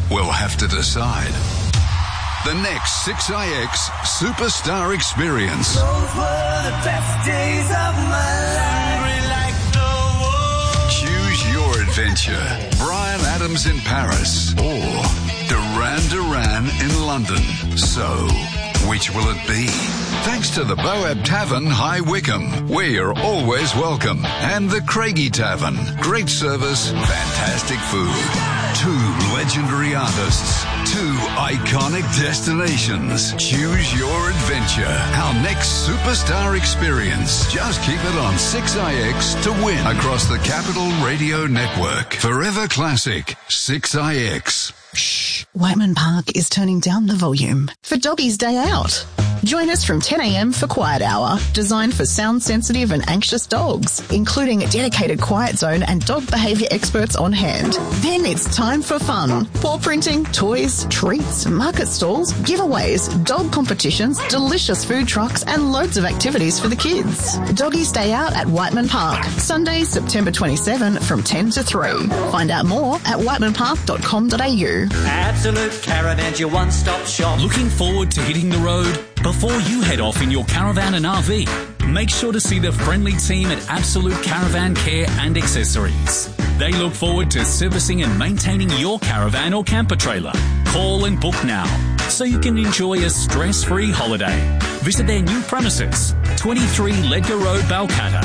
will have to decide. The next 6IX Superstar Experience. Those were the best days of my life. Choose your adventure. Bryan Adams in Paris or Duran in London. So, which will it be? Thanks to the Boab Tavern, High Wycombe, where you're always welcome. And the Craigie Tavern. Great service, fantastic food. 2 legendary artists. 2 iconic destinations. Choose your adventure. Our next superstar experience. Just keep it on 6IX to win across the Capital Radio Network. Forever Classic 6IX. Shh. Whiteman Park is turning down the volume for Doggy's Day Out. Join us from 10 a.m. for Quiet Hour, designed for sound-sensitive and anxious dogs, including a dedicated quiet zone and dog behaviour experts on hand. Then it's time for fun. Paw printing, toys, treats, market stalls, giveaways, dog competitions, delicious food trucks and loads of activities for the kids. Doggy's Day Out at Whiteman Park, Sunday, September 27 from 10 to 3. Find out more at whitemanpark.com.au. Absolute Caravan's your one-stop shop. Looking forward to hitting the road? Before you head off in your caravan and RV, make sure to see the friendly team at Absolute Caravan Care and Accessories. They look forward to servicing and maintaining your caravan or camper trailer. Call and book now so you can enjoy a stress-free holiday. Visit their new premises, 23 Ledger Road, Balcatta.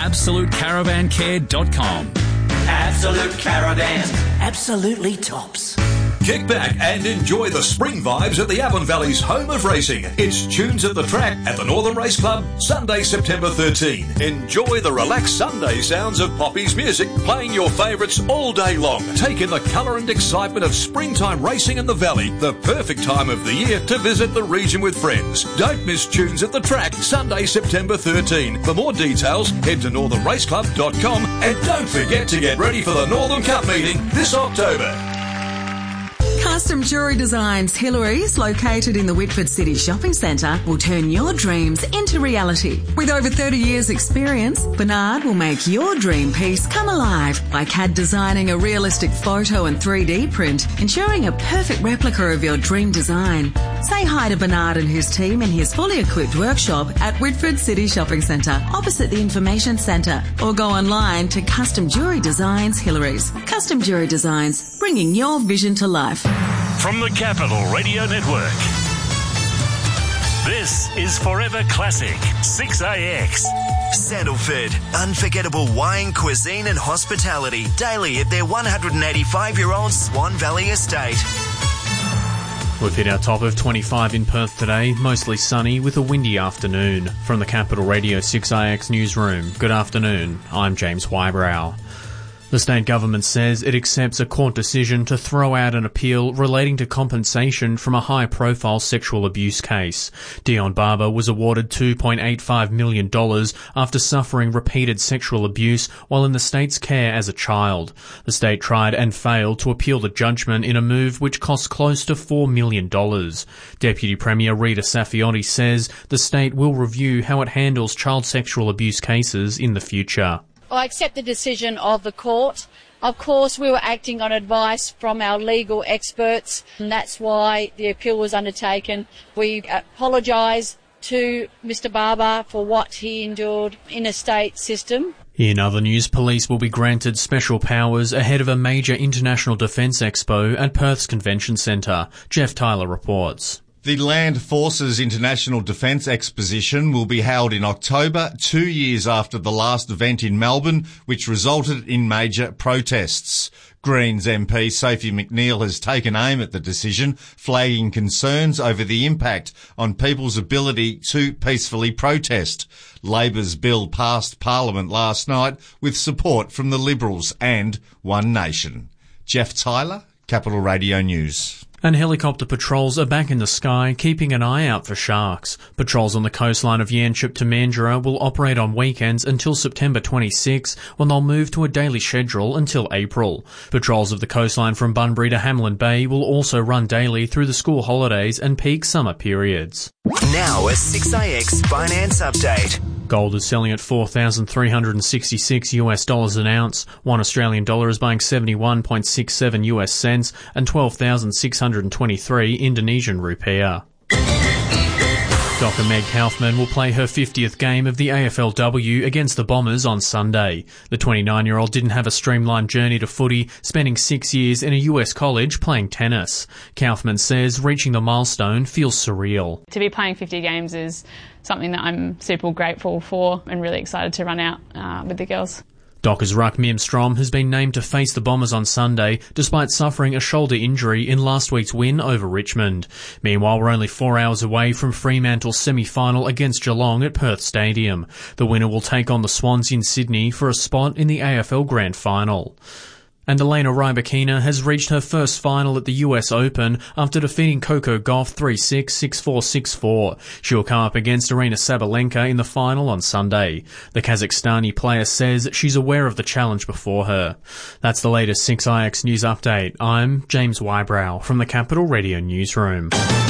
AbsoluteCaravanCare.com. Absolute Caravans. Absolutely tops. Kick back and enjoy the spring vibes at the Avon Valley's home of racing. It's Tunes at the Track at the Northern Race Club, Sunday, September 13. Enjoy the relaxed Sunday sounds of Poppy's music, playing your favourites all day long. Take in the colour and excitement of springtime racing in the Valley, the perfect time of the year to visit the region with friends. Don't miss Tunes at the Track, Sunday, September 13. For more details, head to northernraceclub.com and don't forget to get ready for the Northern Cup meeting this October. Custom Jewellery Designs Hillary's, located in the Whitford City Shopping Centre, will turn your dreams into reality. With over 30 years' experience, Bernard will make your dream piece come alive by CAD designing a realistic photo and 3D print, ensuring a perfect replica of your dream design. Say hi to Bernard and his team in his fully equipped workshop at Whitford City Shopping Centre, opposite the Information Centre, or go online to Custom Jewellery Designs Hillary's. Custom Jewellery Designs, bringing your vision to life. From the Capital Radio Network, this is Forever Classic 6IX. Sandalford, unforgettable wine, cuisine and hospitality daily at their 185-year-old Swan Valley estate. We've hit our top of 25 in Perth today, mostly sunny with a windy afternoon. From the Capital Radio 6IX newsroom, good afternoon, I'm James Whybrow. The state government says it accepts a court decision to throw out an appeal relating to compensation from a high-profile sexual abuse case. Dion Barber was awarded $2.85 million after suffering repeated sexual abuse while in the state's care as a child. The state tried and failed to appeal the judgment in a move which cost close to $4 million. Deputy Premier Rita Saffioti says the state will review how it handles child sexual abuse cases in the future. I accept the decision of the court. Of course, we were acting on advice from our legal experts, and that's why the appeal was undertaken. We apologise to Mr. Barber for what he endured in a state system. In other news, police will be granted special powers ahead of a major international defence expo at Perth's Convention Centre. Jeff Tyler reports. The Land Forces International Defence Exposition will be held in October, 2 years after the last event in Melbourne, which resulted in major protests. Greens MP Sophie McNeil has taken aim at the decision, flagging concerns over the impact on people's ability to peacefully protest. Labor's bill passed Parliament last night with support from the Liberals and One Nation. Jeff Tyler, Capital Radio News. And helicopter patrols are back in the sky, keeping an eye out for sharks. Patrols on the coastline of Yanchep to Mandurah will operate on weekends until September 26, when they'll move to a daily schedule until April. Patrols of the coastline from Bunbury to Hamlin Bay will also run daily through the school holidays and peak summer periods. Now a 6IX finance update. Gold is selling at $4,366 US an ounce. 1 Australian dollar is buying 71.67 US cents and 12,623 Indonesian rupiah. Docker Meg Kaufman will play her 50th game of the AFLW against the Bombers on Sunday. The 29-year-old didn't have a streamlined journey to footy, spending 6 years in a US college playing tennis. Kaufman says reaching the milestone feels surreal. To be playing 50 games is something that I'm super grateful for and really excited to run out with the girls. Dockers ruck Mim Strom has been named to face the Bombers on Sunday despite suffering a shoulder injury in last week's win over Richmond. Meanwhile, we're only 4 hours away from Fremantle's semi-final against Geelong at Perth Stadium. The winner will take on the Swans in Sydney for a spot in the AFL Grand Final. And Elena Rybakina has reached her first final at the US Open after defeating Coco Gauff 3-6, 6-4, 6-4. She will come up against Arina Sabalenka in the final on Sunday. The Kazakhstani player says she's aware of the challenge before her. That's the latest 6IX News Update. I'm James Wybrow from the Capital Radio Newsroom.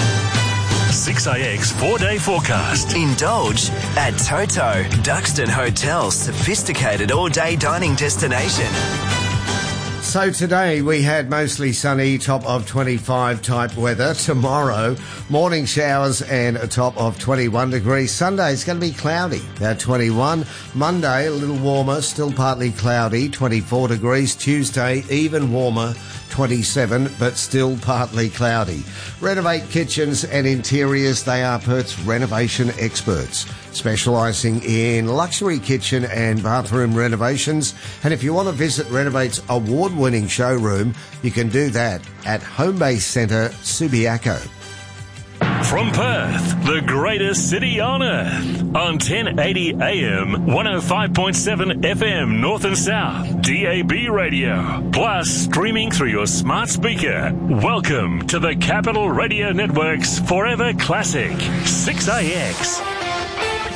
6IX 4-day forecast. Indulge at Toto, Duxton Hotel's sophisticated all-day dining destination. So today we had mostly sunny, top of 25 type weather. Tomorrow, morning showers and a top of 21 degrees. Sunday is going to be cloudy, about 21. Monday, a little warmer, still partly cloudy, 24 degrees. Tuesday, even warmer, 27, but still partly cloudy. Renovate kitchens and interiors. They are Perth's renovation experts, specialising in luxury kitchen and bathroom renovations. And if you want to visit Renovate's award-winning showroom, you can do that at Homebase Centre, Subiaco. From Perth, the greatest city on earth, on 1080 AM, 105.7 FM North and South, DAB radio, plus streaming through your smart speaker. Welcome to the Capital Radio Network's Forever Classic, 6IX.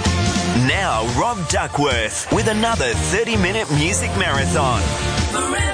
Now, Rob Duckworth with another 30-minute music marathon.